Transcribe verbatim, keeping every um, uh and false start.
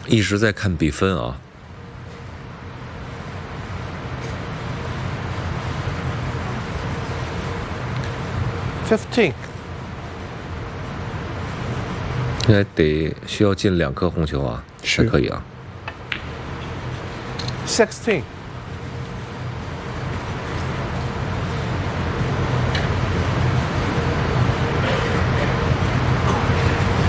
一直在看比分啊。 Fifteen， 应该得需要进两颗红球啊，才可以啊。 Sixteen。